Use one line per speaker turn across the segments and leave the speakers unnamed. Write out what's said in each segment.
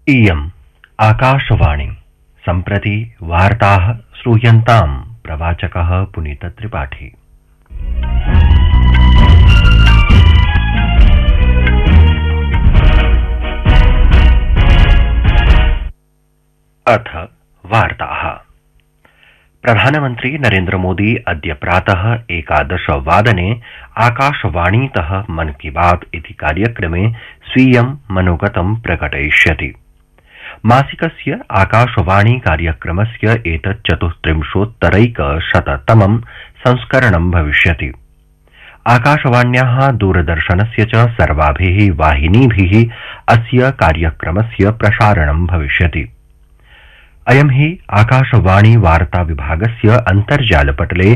इयम् आकाशवाणी सम्प्रति वार्ताः श्रूयन्ताम् प्रवाचकः पुनीतत्रिपाठी। अथ वार्ताः। प्रधानमन्त्री नरेन्द्र मोदी अद्य प्रातः 11 वादने आकाशवाणीतः मन की बात इति कार्यक्रमे स्वीयं मनोगतं प्रकटयिष्यति। मासिकस्य आकाशवाणी कार्यक्रमस्य एतत् 34,100तमं संस्करणं भविष्यति। आकाशवाण्याः दूरदर्शनस्य च सर्वाभिः वाहिनीभिः अस्य कार्यक्रमस्य प्रसारणं भविष्यति। अयं हि आकाशवाणी वार्ता विभागस्य अन्तर्जालपटले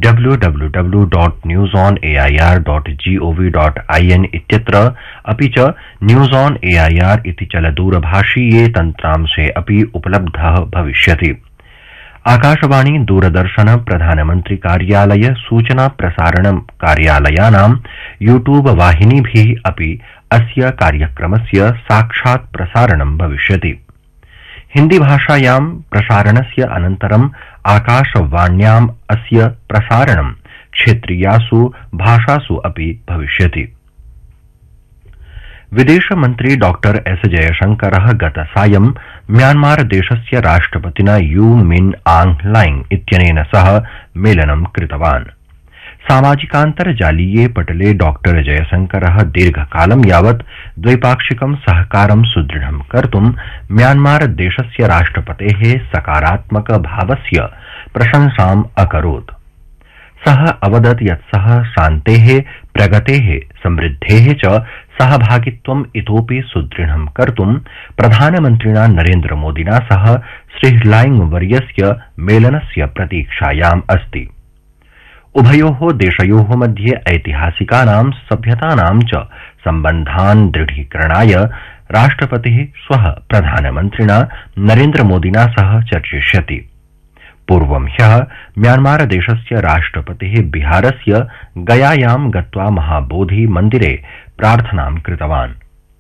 www.newsonair.gov.in इत्यत्र अपि च न्यूज ऑन एआईआर इति चलदूरभाषीये तन्त्रांशे अपि उपलब्धः भविष्यति। आकाशवाणी दूरदर्शन प्रधानमन्त्री कार्यालय सूचना प्रसारण कार्यालयानां यूट्यूब वाहिनीभिः अपि अस्य कार्यक्रमस्य साक्षात् प्रसारणं भविष्यति। हिंदी भाषायां प्रसारणस्य अनन्तरं आकाशवाण्याम् अस्य प्रसारणं क्षेत्रीयासु भाषासु अपि भविष्यति। विदेशमन्त्री डॉक्टर एस जयशंकरः गतसायं म्यांमार देशस्य राष्ट्रपतिना यू मिन आंग लाइंग इत्यनेन सह मेलनं कृतवान्। सामाजिकान्तर्जालीये पटले डॉक्टर जयशंकरः दीर्घकालं यावत् द्वैपाक्षिकं सहकारं सुदृढं कर्तुं म्यांमार देशस्य राष्ट्रपतेः सकारात्मक भावस्य प्रशंसाम् अकरोत्। सः अवदत् यत् सः शान्तेः, प्रगतेः, समृद्धेः च सहभागित्वम् इतोपि सुदृढं कर्तुं प्रधानमन्त्रिणा नरेन्द्र मोदिना सह श्री लाइंग वर्यस्य मेलनस्य प्रतीक्षायाम् अस्ति। उभयोः देशयोः मध्ये ऐतिहासिकानां सभ्यतानां च सम्बन्धान् दृढीकरणाय राष्ट्रपतिः श्वः प्रधानमन्त्रिणा नरेन्द्र मोदिना सह चर्चिष्यति। पूर्वं ह्यः म्यांमार देशस्य राष्ट्रपतिः बिहारस्य गयायां गत्वा महाबोधि मन्दिरे प्रार्थनां कृतवान्।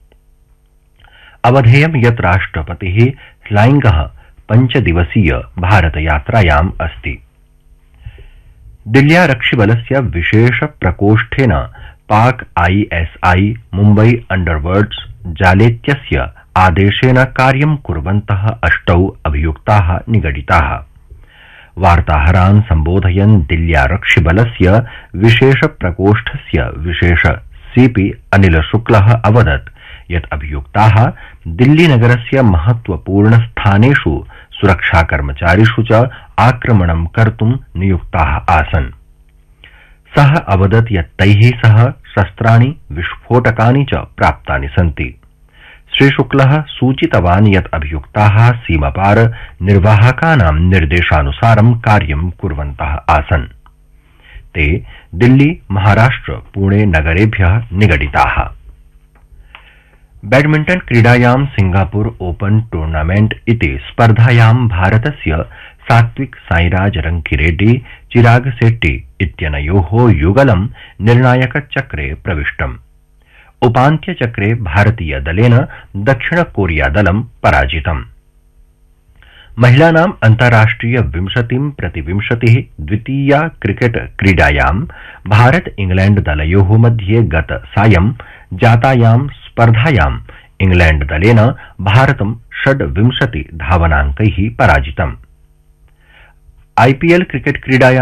अवधेयं यत् राष्ट्रपतिः लाइंगः 5 दिवसीय भारतयात्रायाम् अस्ति। दिल्ल्यारक्षिबलस्य विशेष प्रकोष्ठेन पाक आईएसआई मुम्बई अंडरवर्ल्ड्स जालेत्यस्य आदेशेन कार्यं कुर्वन्तः 8 अभियुक्ताः निगडिताः। वार्ताहरान् सम्बोधयन् दिल्ल्यारक्षिबलस्य विशेष प्रकोष्ठस्य विशेष सीपी अनिल शुक्लः अवदत् यत् अभियुक्ताः दिल्लीनगरस्य महत्वपूर्ण स्थानेषु सुरक्षाकर्मचारिषु च आक्रमणं कर्तुं नियुक्ताः आसन्। सः अवदत् यत् तैः सह शस्त्राणि, विस्फोटकानि च प्राप्तानि सन्ति। श्रीशुक्लः सूचितवान् यत् अभियुक्ताः सीमापार निर्वाहकानां निर्देशानुसारं कार्यं कुर्वन्तः आसन्। ते दिल्ली, महाराष्ट्र, पुणे नगरेभ्यः निगडिताः। बैडमिण्टन क्रीडायां सिंगापुर ओपन टूर्नामेंट इति स्पर्धायां भारतस्य सात्विक साईराज रंकीरेड्डी चिराग शेट्टी इत्यनयोः युगलं निर्णायकचक्रे प्रविष्टम्। उपान्त्यचक्रे भारतीय दलेन दक्षिण कोरिया दलं पराजितम्। महिलानां अन्ताराष्ट्रिय 20-20 द्वितीया क्रिकेट क्रीडायां भारत इंग्लैंड दलयोः मध्ये गत सायं जातायां स्पर्धायां इंग्लैंड दलेन भारतं 26 धावनाङ्कैः पराजितम्। आईपीएल क्रिकेट क्रीडायां